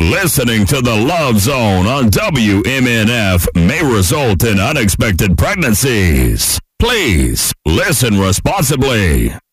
Listening to the Love Zone on WMNF may result in unexpected pregnancies. Please listen responsibly.